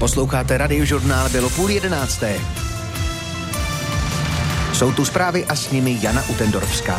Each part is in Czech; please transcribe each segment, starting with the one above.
Posloucháte Radiožurnál, bylo 10:30. Jsou tu zprávy a s nimi Jana Utendorfská.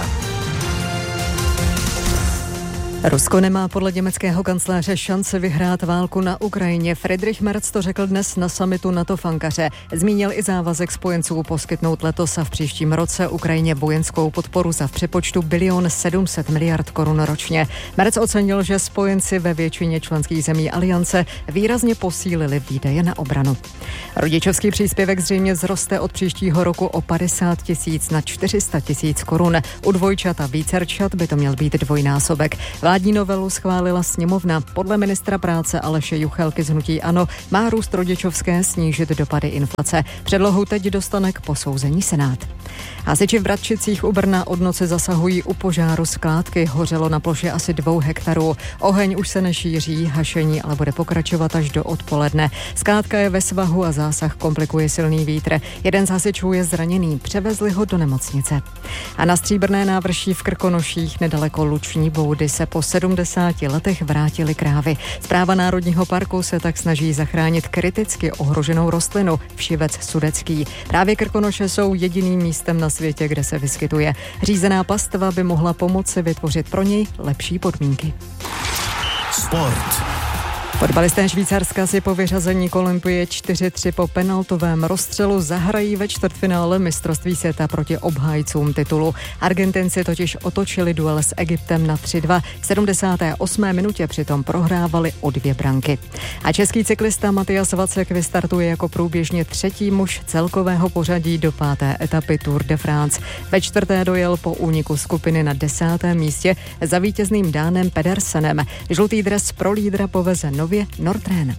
Rusko nemá podle německého kancléře šance vyhrát válku na Ukrajině. Friedrich Merz to řekl dnes na summitu NATO v Ankaře. Zmínil i závazek spojenců poskytnout letos a v příštím roce Ukrajině vojenskou podporu za v přepočtu 1,7 bilionu korun ročně. Merz ocenil, že spojenci ve většině členských zemí aliance výrazně posílili výdaje na obranu. Rodičovský příspěvek zřejmě vzroste od příštího roku o 50 000 na 400 000 korun. U dvojčat a vícerčat by to měl být dvojnásobek. Vládní novelu schválila sněmovna. Podle ministra práce Aleše Juchelky z hnutí ANO má růst rodičovské snížit dopady inflace. Předlohu teď dostane k posouzení Senát. Hasiči v Bratčicích u Brna od noci zasahují u požáru skládky. Hořelo na ploše asi 2 hektarů. Oheň už se nešíří, hašení ale bude pokračovat až do odpoledne. Skládka je ve svahu a zásah komplikuje silný vítr. Jeden z hasičů je zraněný, převezli ho do nemocnice. A na Stříbrné návrší v Krkonoších nedaleko Luční Boudy se po 70 letech vrátily krávy. Správa Národního parku se tak snaží zachránit kriticky ohroženou rostlinu všivec sudecký. Právě Krkonoše jsou jediným místem na světě, kde se vyskytuje. Řízená pastva by mohla pomoci vytvořit pro něj lepší podmínky. Sport. Fotbalisté Švýcarska si po vyřazení k Olympii 4-3 po penaltovém rozstřelu zahrají ve čtvrtfinále mistrovství světa proti obhájcům titulu. Argentinci totiž otočili duel s Egyptem na 3-2. V 78. minutě přitom prohrávali o 2 branky. A český cyklista Matyas Vacek vystartuje jako průběžně 3. muž celkového pořadí do 5. etapy Tour de France. Ve 4. dojel po úniku skupiny na 10. místě za vítězným Dánem Pedersenem. Žlutý dres pro lídra poveze nově Nordrén.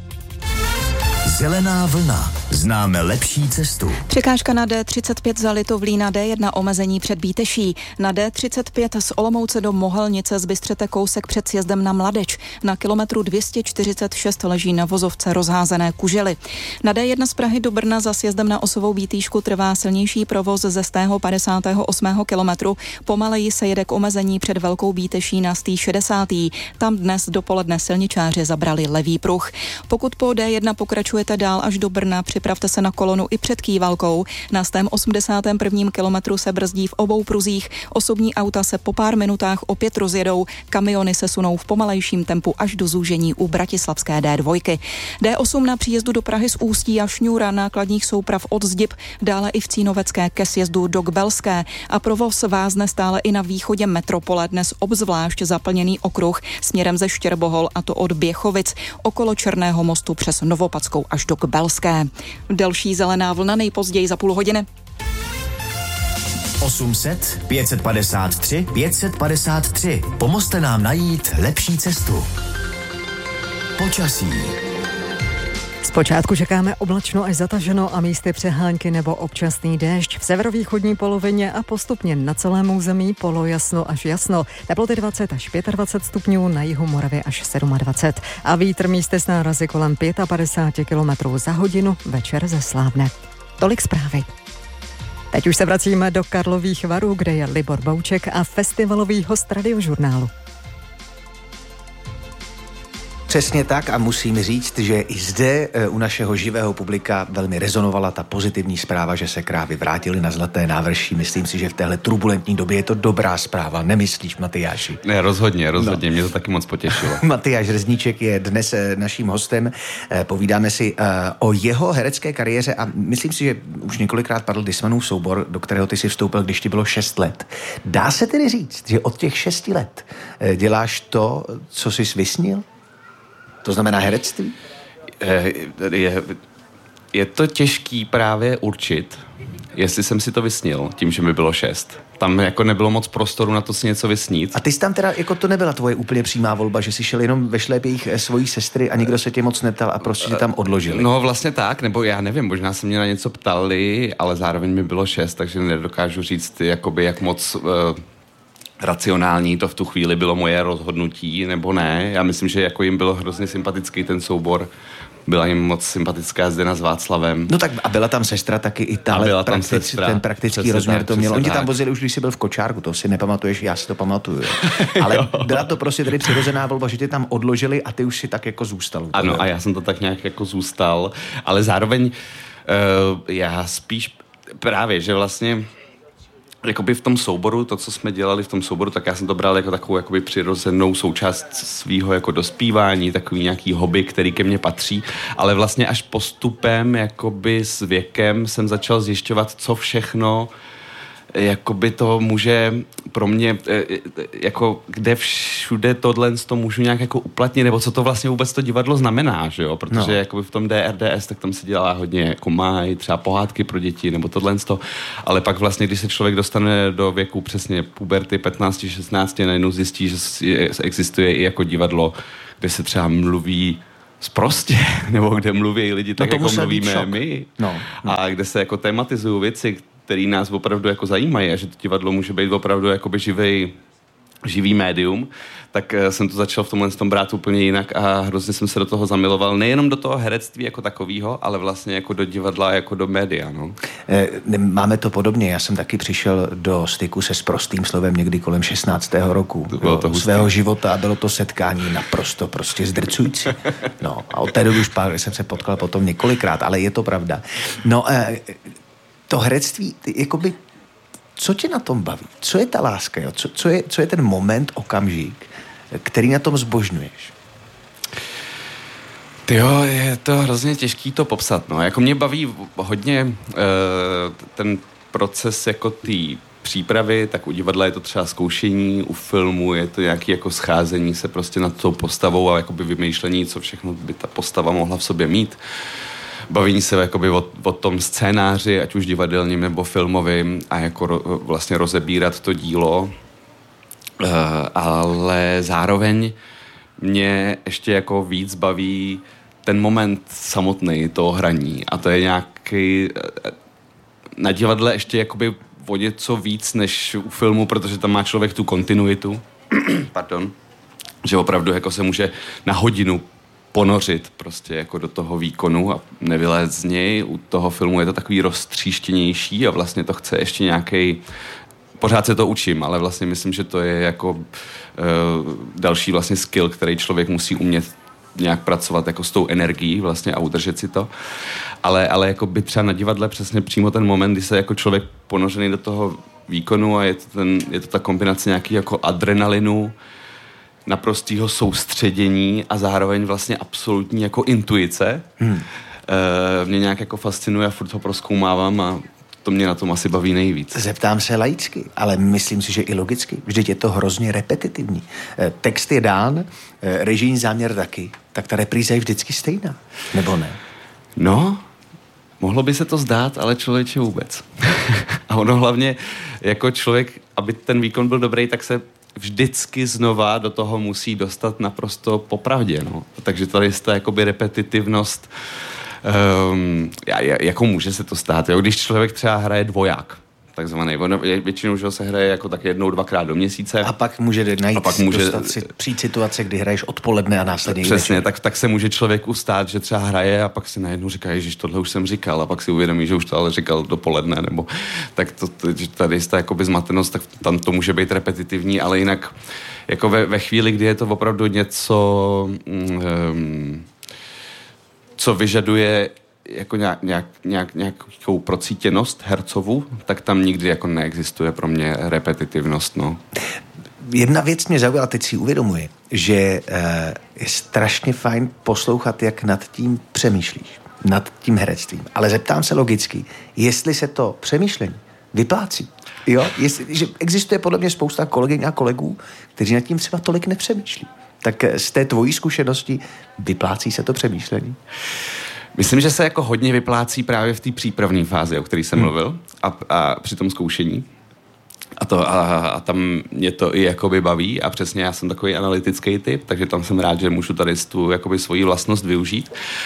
Zelená vlna. Známe lepší cestu. Překážka na D35 za Litovlí, na D1 omezení před Bíteší. Na D35 z Olomouce do Mohelnice zbystřete kousek před sjezdem na Mladeč. Na kilometru 246 leží na vozovce rozházené kužely. Na D1 z Prahy do Brna za sjezdem na Osovou Bítýšku trvá silnější provoz ze 158. kilometru. Pomaleji se jede k omezení před Velkou Bíteší na 160. Tam dnes dopoledne silničáři zabrali levý pruh. Pokud po D1 pokračujete dál až do Brna, připravte se na kolonu i před Kývalkou. Na 181. kilometru se brzdí v obou pruzích. Osobní auta se po pár minutách opět rozjedou. Kamiony se sunou v pomalejším tempu až do zúžení u bratislavské D2. D8 na příjezdu do Prahy z Ústí a Šňůra nákladních souprav od Zdib, dále i v Cínovecké ke sjezdu do Kbelské. A provoz vázne stále i na východě metropole, dnes obzvlášť zaplněný okruh směrem ze Štěrbohol, a to od Běchovic okolo Černého mostu přes Novopadskou až do Kbelské. Další zelená vlna nejpozději za půl hodiny. 800 553 553. Pomozte nám najít lepší cestu. Počasí. Zpočátku čekáme oblačno až zataženo a místy přehánky nebo občasný déšť. V severovýchodní polovině a postupně na celém území polojasno až jasno. Teploty 20 až 25 stupňů, na jihu Moravy až 27. A vítr místy s nárazy kolem 55 km za hodinu, večer zeslábne. Tolik zprávy. Teď už se vracíme do Karlových Varů, kde je Libor Bouček a festivalový host Radiožurnálu. Přesně tak a musím říct, že i zde u našeho živého publika velmi rezonovala ta pozitivní zpráva, že se krávy vrátily na Zlaté návrší. Myslím si, že v téhle turbulentní době je to dobrá zpráva. Nemyslíš, Matyáši? Ne, rozhodně, mě to taky moc potěšilo. Matyáš Řezníček je dnes naším hostem. Povídáme si o jeho herecké kariéře a myslím si, že už několikrát padl Dismanův soubor, do kterého ty si vstoupil, když ti bylo 6 let. Dá se tedy říct, že od těch 6 let děláš to, co jsi vysnil? To znamená herectví? Je to těžký právě určit, jestli jsem si to vysnil, tím, že mi bylo 6. Tam jako nebylo moc prostoru na to si něco vysnít. A ty jsi tam teda, jako to nebyla tvoje úplně přímá volba, že jsi šel jenom ve šlépějích svojí sestry a nikdo se tě moc neptal a prostě tě tam odložili? No vlastně tak, nebo já nevím, možná se mě na něco ptali, ale zároveň mi bylo 6, takže nedokážu říct, jakoby jak moc racionální to v tu chvíli bylo moje rozhodnutí, nebo ne. Já myslím, že jako jim bylo hrozně sympatický ten soubor. Byla jim moc sympatická Zdena s Václavem. No tak a byla tam sestra taky i ta, ten praktický rozměr to měl. Oni tam vozili už, když jsi byl v kočárku, to si nepamatuješ, já si to pamatuju. Ale byla to prostě tady přirozená volba, že tě tam odložili a ty už si tak jako zůstal. Ano, a já jsem to tak nějak jako zůstal, ale zároveň já spíš právě, že vlastně jakoby v tom souboru, to, co jsme dělali v tom souboru, tak já jsem to bral jako takovou jakoby přirozenou součást svýho jako dospívání, takový nějaký hobby, který ke mně patří, ale vlastně až postupem, jakoby s věkem jsem začal zjišťovat, co všechno jakoby to může pro mě, jako kde všude tohle to můžu nějak jako uplatnit, nebo co to vlastně vůbec to divadlo znamená, že jo, protože jakoby v tom DRDS, tak tam se dělá hodně jako mají třeba pohádky pro děti, nebo tohle to, ale pak vlastně, když se člověk dostane do věku přesně puberty 15, 16, najednou zjistí, že existuje i jako divadlo, kde se třeba mluví sprostě, nebo kde mluví lidi tak, jako mluvíme my. A kde se jako tematizují věci, který nás opravdu jako zajímají a že to divadlo může být opravdu jakoby živý médium, tak jsem to začal v tomhle tom brát úplně jinak a hrozně jsem se do toho zamiloval. Nejenom do toho herectví jako takového, ale vlastně jako do divadla, jako do média. No. Máme to podobně. Já jsem taky přišel do styku se sprostým slovem někdy kolem 16. roku svého života a bylo to setkání naprosto prostě zdrcující. No a od té doby už jsem se potkal potom několikrát, ale je to pravda. No, to herectví, jakoby, co tě na tom baví? Co je ta láska? Jo? Co je ten moment, okamžik, který na tom zbožňuješ? Jo, je to hrozně těžký to popsat. No. Jako mě baví hodně ten proces jako té přípravy, tak u divadla je to třeba zkoušení, u filmu je to nějaké jako scházení se prostě nad tou postavou a jakoby vymýšlení, co všechno by ta postava mohla v sobě mít. Baví se jakoby o tom scénáři, ať už divadelním nebo filmovým a jako vlastně rozebírat to dílo. Ale zároveň mě ještě jako víc baví ten moment samotný toho hraní a to je nějaký na divadle ještě jakoby o něco víc než u filmu, protože tam má člověk tu kontinuitu. Pardon. Že opravdu jako se může na hodinu ponořit prostě jako do toho výkonu a nevylézt z něj. U toho filmu je to takový roztříštěnější a vlastně to chce ještě nějaký. Pořád se to učím, ale vlastně myslím, že to je jako další vlastně skill, který člověk musí umět nějak pracovat jako s tou energií vlastně a udržet si to. Ale jako by třeba na divadle přesně přímo ten moment, kdy se jako člověk ponořený do toho výkonu a je to ta kombinace nějaký jako adrenalinu, naprostýho soustředění a zároveň vlastně absolutní jako intuice. Mě nějak jako fascinuje a furt ho prozkoumávám a to mě na tom asi baví nejvíc. Zeptám se laicky, ale myslím si, že i logicky. Vždyť je to hrozně repetitivní. Text je dán, režijní záměr taky, tak ta repríza je vždycky stejná, nebo ne? No, mohlo by se to zdát, ale člověče vůbec. A ono hlavně jako člověk, aby ten výkon byl dobrý, tak se vždycky znova do toho musí dostat naprosto popravdě, no. Takže tady je ta jakoby repetitivnost, jako může se to stát, jo? Když člověk třeba hraje dvoják, takzvaný, většinou že se hraje jako tak 1-2krát do měsíce. A pak může přijít situace, kdy hraješ odpoledne a následně přesně, tak se může člověk ustát, že třeba hraje a pak si najednou říká, ježiš, tohle už jsem říkal a pak si uvědomí, že už to ale říkal dopoledne, nebo tak tady je ta jakoby zmatenost, tak tam to může být repetitivní, ale jinak jako ve chvíli, kdy je to opravdu něco, co vyžaduje jako nějakou procítěnost hercovu, tak tam nikdy jako neexistuje pro mě repetitivnost, no. Jedna věc mě zaujala, teď si uvědomuji, že je strašně fajn poslouchat, jak nad tím přemýšlíš, nad tím herectvím. Ale zeptám se logicky, jestli se to přemýšlení vyplácí. Jo? Že existuje podle mě spousta kolegyň a kolegů, kteří nad tím třeba tolik nepřemýšlí. Tak z té tvojí zkušenosti vyplácí se to přemýšlení? Myslím, že se jako hodně vyplácí právě v té přípravné fázi, o které jsem mluvil, a při tom zkoušení. A tam mě to i jakoby baví a přesně já jsem takový analytický typ, takže tam jsem rád, že můžu tady tu jakoby svoji vlastnost využít.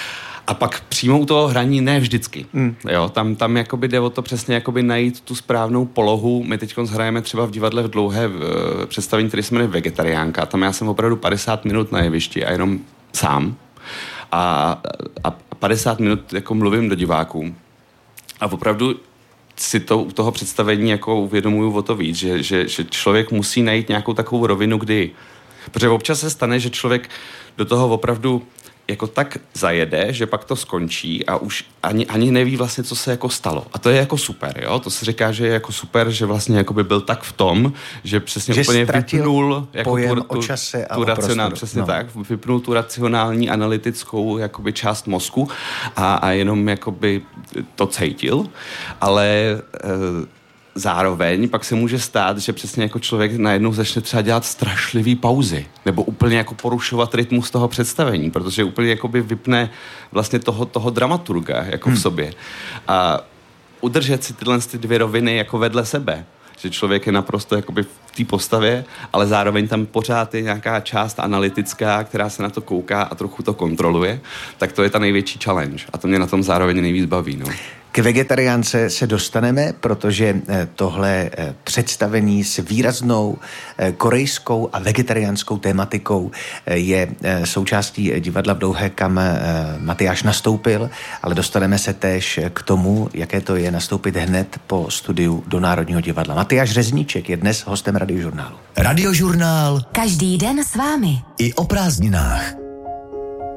A pak přímo u toho hraní ne vždycky. Jo, tam jakoby jde o to přesně jakoby najít tu správnou polohu. My teď hrajeme třeba v divadle v Dlouhé představení, který se jmenuje Vegetariánka. Tam já jsem opravdu 50 minut na jevišti a jenom sám. A 50 minut jako mluvím do diváků. A opravdu si to u toho představení jako uvědomuju o to víc, že člověk musí najít nějakou takovou rovinu, kdy... Protože občas se stane, že člověk do toho opravdu jako tak zajede, že pak to skončí a už ani neví vlastně, co se jako stalo. A to je jako super, jo? To se říká, že je jako super, že vlastně jako by byl tak v tom, že přesně že úplně vypnul jako pojem o čase a o prostoru. Přesně tak, vypnul tu racionální, analytickou jakoby část mozku a jenom jakoby to cítil, ale zároveň pak se může stát, že přesně jako člověk najednou začne třeba dělat strašlivý pauzy nebo úplně jako porušovat rytmus toho představení, protože úplně jakoby vypne vlastně toho dramaturga jako v sobě. A udržet si tyhle dvě roviny jako vedle sebe, že člověk je naprosto jakoby v té postavě, ale zároveň tam pořád je nějaká část analytická, která se na to kouká a trochu to kontroluje, tak to je ta největší challenge. A to mě na tom zároveň nejvíc baví. No. K vegetariánce se dostaneme, protože tohle představení s výraznou korejskou a vegetariánskou tématikou je součástí divadla v Dlouhé, kam Matyáš nastoupil, ale dostaneme se též k tomu, jaké to je nastoupit hned po studiu do Národního divadla. Matyáš Řezníček je dnes hostem Radiožurnálu. Radiožurnál. Každý den s vámi. I o prázdninách.